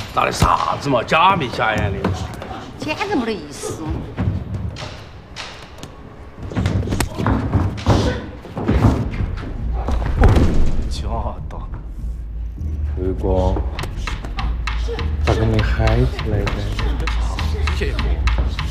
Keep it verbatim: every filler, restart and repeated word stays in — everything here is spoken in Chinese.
打的啥子嘛？假眉假眼的， 简直没得意思。 假的。 辉哥，咋个没嗨起来呢？ 结果。